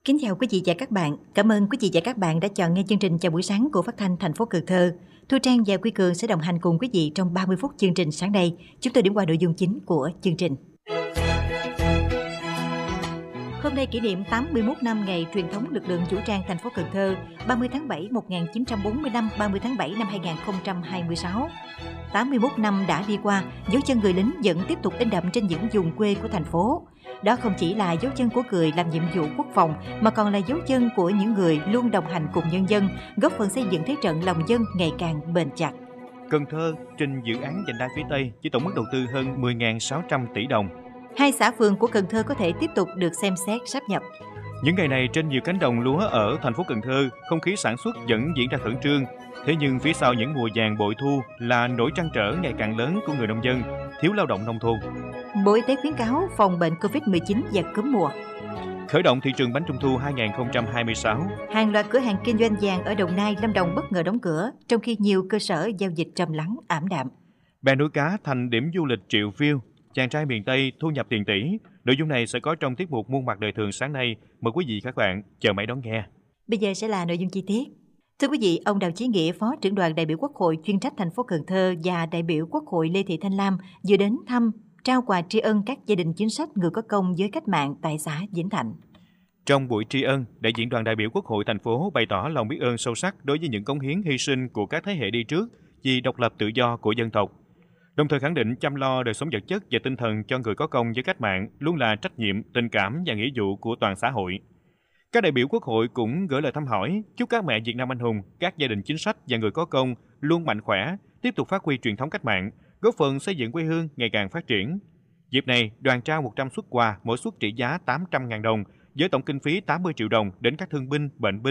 Kính chào quý vị và các bạn. Cảm ơn quý vị và các bạn đã chọn nghe chương trình Chào buổi sáng của Phát thanh thành phố Cần Thơ. Thu Trang và Quy Cường sẽ đồng hành cùng quý vị trong 30 phút chương trình sáng nay. Chúng tôi điểm qua nội dung chính của chương trình. Hôm nay kỷ niệm 81 năm ngày truyền thống lực lượng vũ trang thành phố Cần Thơ, 30 tháng 7 1945, 30 tháng 7 năm 2026. 81 năm đã đi qua, dấu chân người lính vẫn tiếp tục in đậm trên những vùng quê của thành phố. Đó không chỉ là dấu chân của người làm nhiệm vụ quốc phòng, mà còn là dấu chân của những người luôn đồng hành cùng nhân dân, góp phần xây dựng thế trận lòng dân ngày càng bền chặt. Cần Thơ trình dự án vành đai phía Tây với tổng mức đầu tư hơn 10.600 tỷ đồng. 2 xã phường của Cần Thơ có thể tiếp tục được xem xét sáp nhập. Những ngày này trên nhiều cánh đồng lúa ở thành phố Cần Thơ, không khí sản xuất vẫn diễn ra khẩn trương. Thế nhưng phía sau những mùa vàng bội thu là nỗi trăn trở ngày càng lớn của người nông dân, thiếu lao động nông thôn. Bộ Y tế khuyến cáo phòng bệnh Covid-19 và cúm mùa. Khởi động thị trường bánh trung thu 2026. Hàng loạt cửa hàng kinh doanh vàng ở Đồng Nai, Lâm Đồng bất ngờ đóng cửa, trong khi nhiều cơ sở giao dịch trầm lắng, ảm đạm. Bè nuôi cá thành điểm du lịch triệu view, chàng trai miền Tây thu nhập tiền tỷ. Nội dung này sẽ có trong tiết mục Muôn mặt đời thường sáng nay. Mời quý vị các bạn chờ máy đón nghe. Bây giờ sẽ là nội dung chi tiết. Thưa quý vị, ông Đào Chí Nghĩa, Phó trưởng đoàn đại biểu Quốc hội chuyên trách thành phố Cần Thơ và đại biểu Quốc hội Lê Thị Thanh Lam vừa đến thăm, trao quà tri ân các gia đình chính sách người có công với cách mạng tại xã Vĩnh Thạnh. Trong buổi tri ân, đại diện đoàn đại biểu Quốc hội thành phố bày tỏ lòng biết ơn sâu sắc đối với những cống hiến hy sinh của các thế hệ đi trước vì độc lập tự do của dân tộc. Đồng thời khẳng định chăm lo đời sống vật chất và tinh thần cho người có công với cách mạng luôn là trách nhiệm, tình cảm và nghĩa vụ của toàn xã hội. Các đại biểu Quốc hội cũng gửi lời thăm hỏi, chúc các mẹ Việt Nam anh hùng, các gia đình chính sách và người có công luôn mạnh khỏe, tiếp tục phát huy truyền thống cách mạng, góp phần xây dựng quê hương ngày càng phát triển. Dịp này, đoàn trao 100 suất quà, mỗi suất trị giá 800.000 đồng, với tổng kinh phí 80 triệu đồng đến các thương binh, bệnh binh